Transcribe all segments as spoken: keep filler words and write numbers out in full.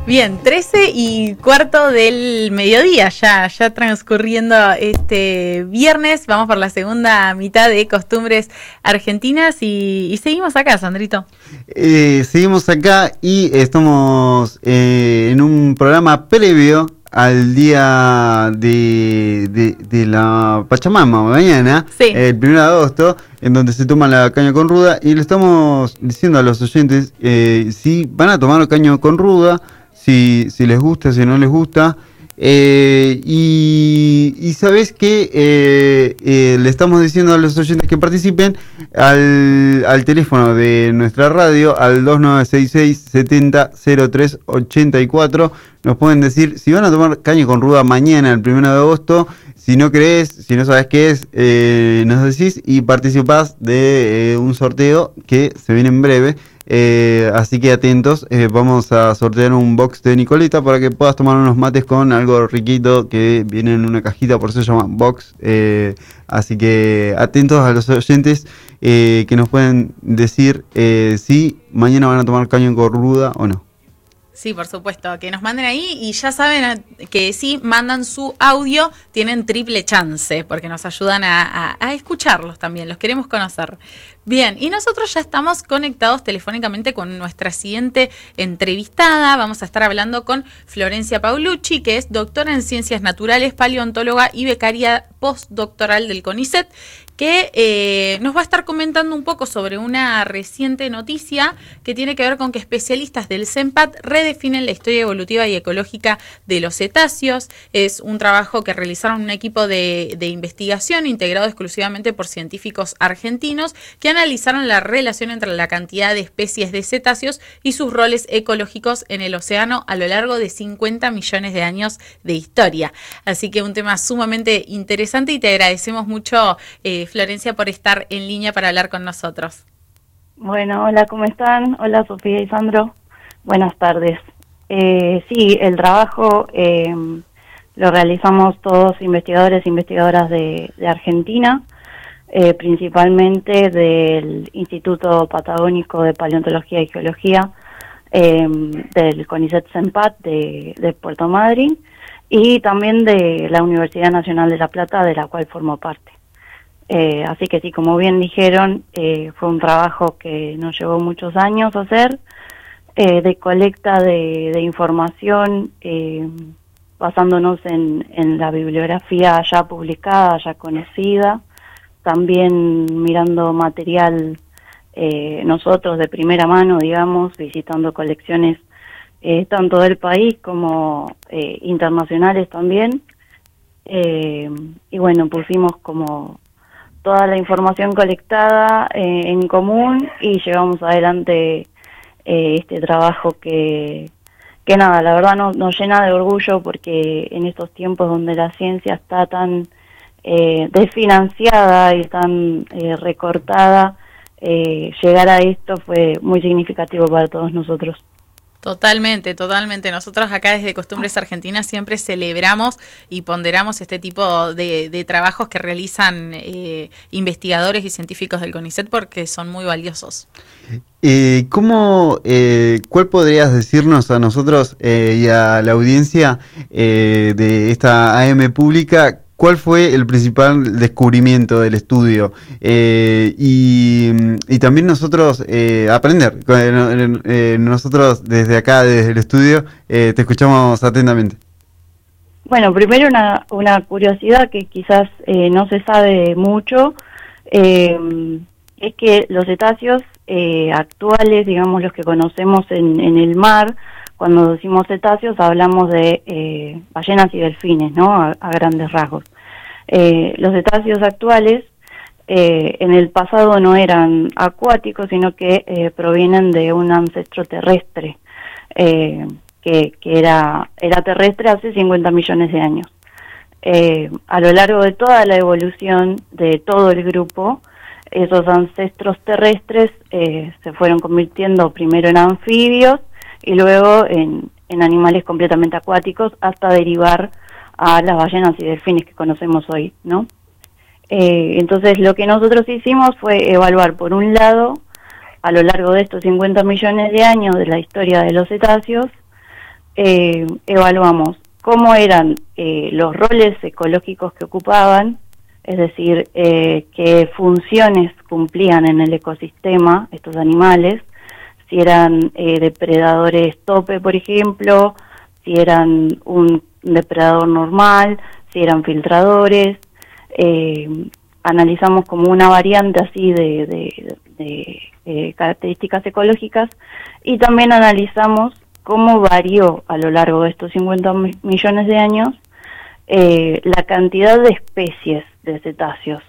Bien, trece y cuarto del mediodía, ya, ya transcurriendo este viernes. Vamos por la segunda mitad de Costumbres Argentinas y, y seguimos acá, Sandrito. Eh, seguimos acá y estamos eh, en un programa previo al día de, de, de la Pachamama, mañana, sí. El primero de agosto, en donde se toma la caña con ruda, y le estamos diciendo a los oyentes eh, si van a tomar caña con ruda, si, si les gusta, si no les gusta. Eh, y, y sabes que eh, eh, le estamos diciendo a los oyentes que participen al, al teléfono de nuestra radio, al dos nueve seis seis, setenta, cero tres ochenta y cuatro. Nos pueden decir si van a tomar caña con ruda mañana, el primero de agosto. Si no crees, si no sabes qué es, eh, nos decís y participás de eh, un sorteo que se viene en breve. Eh, así que atentos, eh, vamos a sortear un box de Nicoleta para que puedas tomar unos mates con algo riquito que viene en una cajita, por eso se llama box. Eh, así que atentos a los oyentes eh, que nos pueden decir eh, si mañana van a tomar caña con ruda o no. Sí, por supuesto, que nos manden ahí y ya saben que si mandan su audio tienen triple chance porque nos ayudan a, a, a escucharlos también, los queremos conocer. Bien, y nosotros ya estamos conectados telefónicamente con nuestra siguiente entrevistada. Vamos a estar hablando con Florencia Paulucci, que es doctora en Ciencias Naturales, paleontóloga y becaria postdoctoral del CONICET, que eh, nos va a estar comentando un poco sobre una reciente noticia que tiene que ver con que especialistas del CENPAT redefinen la historia evolutiva y ecológica de los cetáceos. Es un trabajo que realizaron un equipo de, de investigación integrado exclusivamente por científicos argentinos que analizaron la relación entre la cantidad de especies de cetáceos y sus roles ecológicos en el océano a lo largo de cincuenta millones de años de historia. Así que un tema sumamente interesante y te agradecemos mucho, eh, Florencia, por estar en línea para hablar con nosotros. Bueno, hola, ¿cómo están? Hola, Sofía y Sandro. Buenas tardes. Eh, sí, el trabajo eh, lo realizamos todos investigadores e investigadoras de, de Argentina, eh, principalmente del Instituto Patagónico de Paleontología y Geología, eh, del CONICET CENPAT de, de Puerto Madryn y también de la Universidad Nacional de La Plata, de la cual formo parte. Eh, así que sí, como bien dijeron, eh, fue un trabajo que nos llevó muchos años hacer, eh, de colecta de, de información, eh, basándonos en, en la bibliografía ya publicada, ya conocida, también mirando material eh, nosotros de primera mano, digamos, visitando colecciones eh, tanto del país como eh, internacionales también, eh, y bueno, pusimos como toda la información colectada eh, en común y llevamos adelante eh, este trabajo que, que nada, la verdad no, nos llena de orgullo porque en estos tiempos donde la ciencia está tan eh, desfinanciada y tan eh, recortada, eh, llegar a esto fue muy significativo para todos nosotros. Totalmente, totalmente. Nosotros acá desde Costumbres Argentinas siempre celebramos y ponderamos este tipo de, de trabajos que realizan eh, investigadores y científicos del CONICET porque son muy valiosos. Eh, ¿cómo, eh, ¿Cuál podrías decirnos a nosotros eh, y a la audiencia eh, de esta A M pública? ¿Cuál fue el principal descubrimiento del estudio? Eh, y, y también nosotros eh, aprender. Eh, eh, nosotros desde acá, desde el estudio, eh, te escuchamos atentamente. Bueno, primero una, una curiosidad que quizás eh, no se sabe mucho, eh, es que los cetáceos eh, actuales, digamos los que conocemos en, en el mar, cuando decimos cetáceos hablamos de eh, ballenas y delfines, ¿no? A, a grandes rasgos. Eh, los cetáceos actuales eh, en el pasado no eran acuáticos, sino que eh, provienen de un ancestro terrestre, eh, que, que era, era terrestre hace cincuenta millones de años. Eh, a lo largo de toda la evolución de todo el grupo, esos ancestros terrestres eh, se fueron convirtiendo primero en anfibios, y luego en, en animales completamente acuáticos hasta derivar a las ballenas y delfines que conocemos hoy, ¿no? Eh, entonces lo que nosotros hicimos fue evaluar, por un lado, a lo largo de estos cincuenta millones de años de la historia de los cetáceos, eh, evaluamos cómo eran eh, los roles ecológicos que ocupaban, es decir, eh, qué funciones cumplían en el ecosistema estos animales, si eran eh, depredadores tope, por ejemplo, si eran un depredador normal, si eran filtradores. Eh, analizamos como una variante así de, de, de eh, características ecológicas, y también analizamos cómo varió a lo largo de estos cincuenta millones de años eh, la cantidad de especies de cetáceos.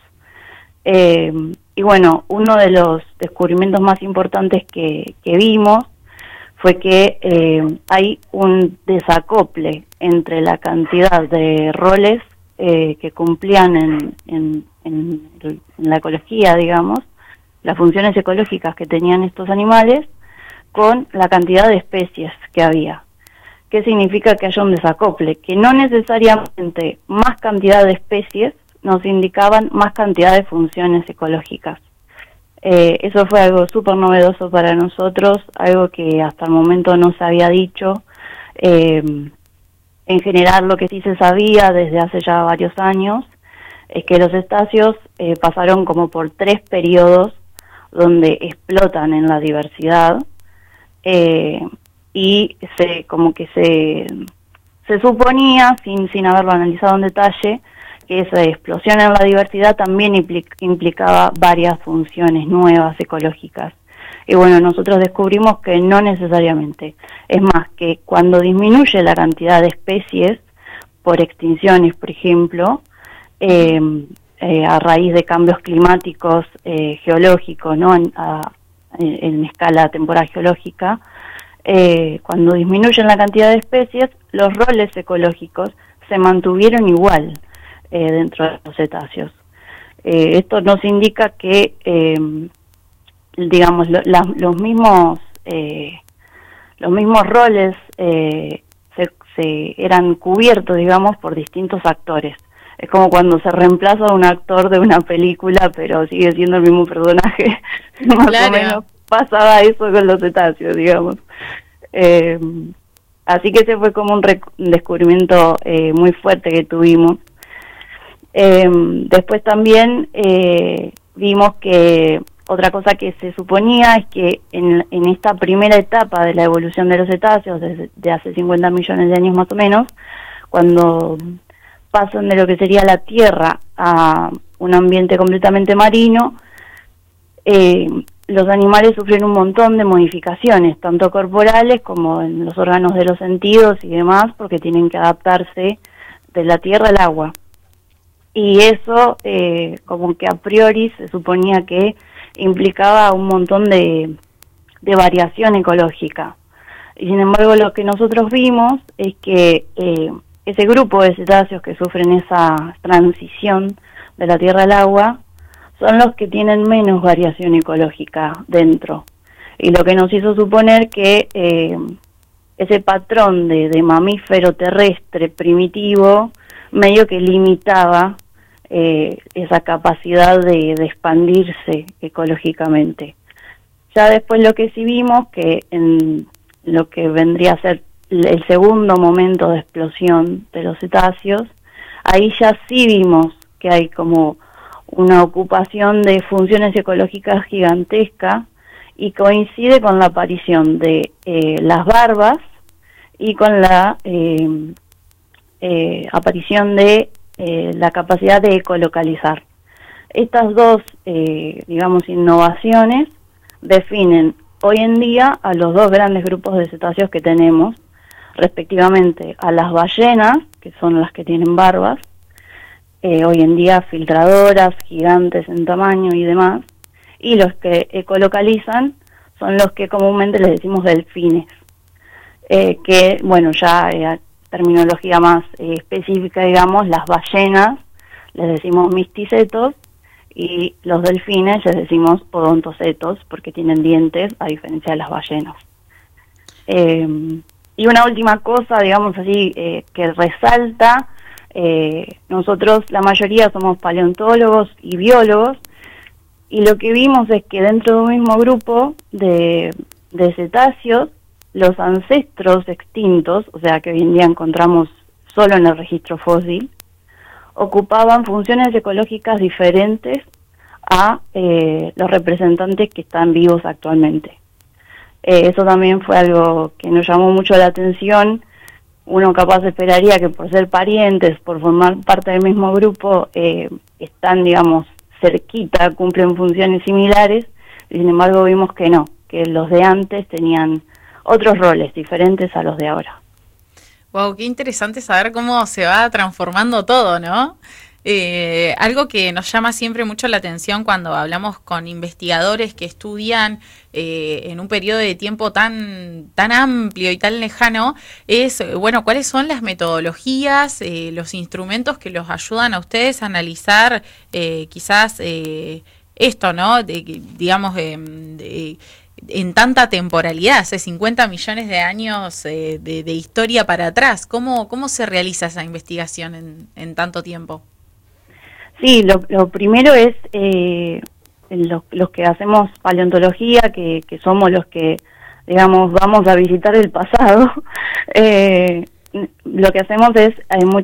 Eh, y bueno, uno de los descubrimientos más importantes que, que vimos fue que eh, hay un desacople entre la cantidad de roles eh, que cumplían en, en, en, en la ecología, digamos, las funciones ecológicas que tenían estos animales, con la cantidad de especies que había. ¿Qué significa que haya un desacople? Que no necesariamente más cantidad de especies nos indicaban más cantidad de funciones ecológicas. Eh, eso fue algo súper novedoso para nosotros, algo que hasta el momento no se había dicho. Eh, en general, lo que sí se sabía desde hace ya varios años es que los cetáceos eh, pasaron como por tres periodos donde explotan en la diversidad, eh, y se como que se, se suponía, sin, sin haberlo analizado en detalle, que esa explosión en la diversidad también implicaba varias funciones nuevas ecológicas. Y bueno, nosotros descubrimos que no necesariamente. Es más, que cuando disminuye la cantidad de especies, por extinciones, por ejemplo, eh, eh, a raíz de cambios climáticos eh, geológicos, ¿no? En, a, en escala temporal geológica, eh, cuando disminuyen la cantidad de especies, los roles ecológicos se mantuvieron igual eh, dentro de los cetáceos. Eh, esto nos indica que, eh, digamos, lo, la, los mismos eh, los mismos roles eh, se, se eran cubiertos, digamos, por distintos actores. Es como cuando se reemplaza a un actor de una película, pero sigue siendo el mismo personaje. Más Claro. o menos pasaba eso con los cetáceos, digamos. Eh, así que ese fue como un, un descubrimiento eh, muy fuerte que tuvimos. Eh, después también eh, vimos que otra cosa que se suponía es que en, en esta primera etapa de la evolución de los cetáceos, desde de hace cincuenta millones de años más o menos, cuando pasan de lo que sería la Tierra a un ambiente completamente marino, eh, los animales sufren un montón de modificaciones, tanto corporales como en los órganos de los sentidos y demás, porque tienen que adaptarse de la tierra al agua. Y eso, eh, como que a priori se suponía que implicaba un montón de, de variación ecológica. Y sin embargo, lo que nosotros vimos es que eh, ese grupo de cetáceos que sufren esa transición de la tierra al agua son los que tienen menos variación ecológica dentro. Y lo que nos hizo suponer que eh, ese patrón de, de mamífero terrestre primitivo medio que limitaba eh, esa capacidad de, de expandirse ecológicamente. Ya después lo que sí vimos, que en lo que vendría a ser el segundo momento de explosión de los cetáceos, ahí ya sí vimos que hay como una ocupación de funciones ecológicas gigantesca, y coincide con la aparición de eh, las barbas y con la eh, eh, aparición de eh, la capacidad de ecolocalizar. Estas dos, eh, digamos, innovaciones definen hoy en día a los dos grandes grupos de cetáceos que tenemos, respectivamente a las ballenas, que son las que tienen barbas, eh, hoy en día filtradoras, gigantes en tamaño y demás, y los que ecolocalizan son los que comúnmente les decimos delfines, eh, que, bueno, ya eh, terminología más eh, específica, digamos, las ballenas les decimos misticetos, y los delfines les decimos odontocetos, porque tienen dientes, a diferencia de las ballenas. Eh, y una última cosa, digamos así, eh, que resalta, eh, nosotros la mayoría somos paleontólogos y biólogos, y lo que vimos es que dentro de un mismo grupo de, de cetáceos los ancestros extintos, o sea, que hoy en día encontramos solo en el registro fósil, ocupaban funciones ecológicas diferentes a eh, los representantes que están vivos actualmente. Eh, eso también fue algo que nos llamó mucho la atención. Uno capaz esperaría que por ser parientes, por formar parte del mismo grupo, eh, están, digamos, cerquita, cumplen funciones similares, y sin embargo vimos que no, que los de antes tenían otros roles diferentes a los de ahora. Wow, qué interesante saber cómo se va transformando todo, ¿no? Eh, algo que nos llama siempre mucho la atención cuando hablamos con investigadores que estudian eh, en un periodo de tiempo tan tan amplio y tan lejano es, bueno, cuáles son las metodologías, eh, los instrumentos que los ayudan a ustedes a analizar eh, quizás eh, esto, ¿no? De, digamos, eh, de, en tanta temporalidad, hace cincuenta millones de años eh, de, de historia para atrás. ¿Cómo, cómo se realiza esa investigación en, en tanto tiempo? Sí, lo, lo primero es eh, los, los que hacemos paleontología, que, que somos los que, digamos, vamos a visitar el pasado. eh, lo que hacemos es, eh,